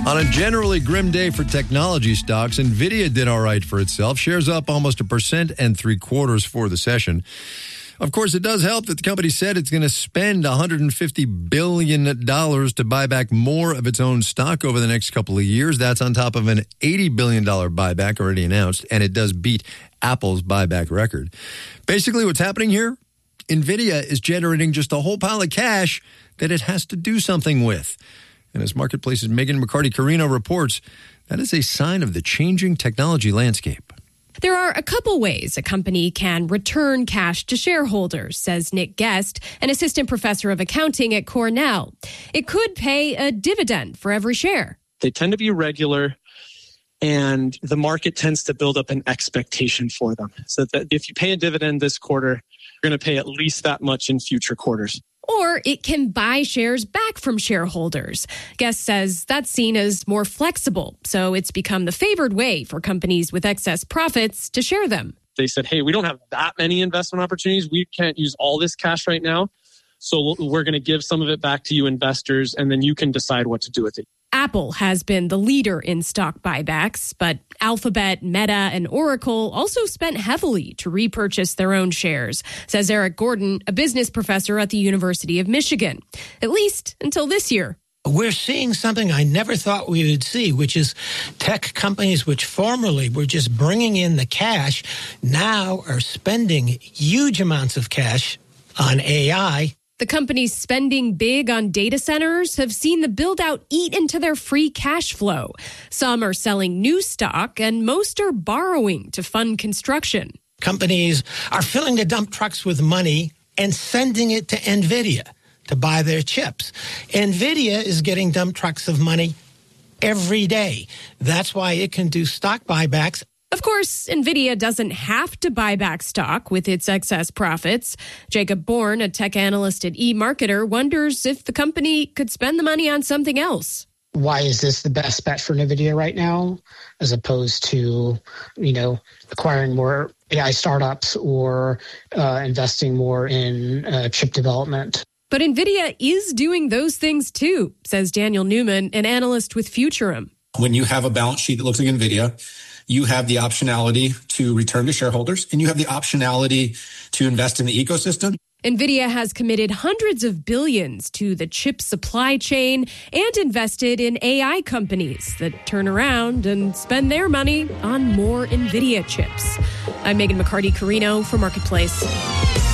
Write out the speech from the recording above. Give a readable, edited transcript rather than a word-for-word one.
On a generally grim day for technology stocks, NVIDIA did all right for itself. Shares up almost 1.75% for the session. Of course, it does help that the company said it's going to spend $150 billion to buy back more of its own stock over the next couple of years. That's on top of an $80 billion buyback already announced, and it does beat Apple's buyback record. Basically, what's happening here? NVIDIA is generating just a whole pile of cash that it has to do something with. And as Marketplace's Megan McCarty-Carino reports, that is a sign of the changing technology landscape. There are a couple ways a company can return cash to shareholders, says Nick Guest, an assistant professor of accounting at Cornell. It could pay a dividend for every share. They tend to be regular, and the market tends to build up an expectation for them. So that if you pay a dividend this quarter, you're going to pay at least that much in future quarters. Or it can buy shares back from shareholders. Guest says that's seen as more flexible, so it's become the favored way for companies with excess profits to share them. They said, hey, we don't have that many investment opportunities. We can't use all this cash right now. So we're going to give some of it back to you investors, and then you can decide what to do with it. Apple has been the leader in stock buybacks, but Alphabet, Meta, and Oracle also spent heavily to repurchase their own shares, says Eric Gordon, a business professor at the University of Michigan, at least until this year. We're seeing something I never thought we would see, which is tech companies which formerly were just bringing in the cash now are spending huge amounts of cash on AI. The companies spending big on data centers have seen the build-out eat into their free cash flow. Some are selling new stock, and most are borrowing to fund construction. Companies are filling the dump trucks with money and sending it to NVIDIA to buy their chips. NVIDIA is getting dump trucks of money every day. That's why it can do stock buybacks. Of course, NVIDIA doesn't have to buy back stock with its excess profits. Jacob Bourne, a tech analyst at eMarketer, wonders if the company could spend the money on something else. Why is this the best bet for NVIDIA right now, as opposed to, acquiring more AI startups or investing more in chip development? But NVIDIA is doing those things too, says Daniel Newman, an analyst with Futurum. When you have a balance sheet that looks like NVIDIA, you have the optionality to return to shareholders, and you have the optionality to invest in the ecosystem. NVIDIA has committed hundreds of billions to the chip supply chain and invested in AI companies that turn around and spend their money on more NVIDIA chips. I'm Megan McCarty-Carino for Marketplace.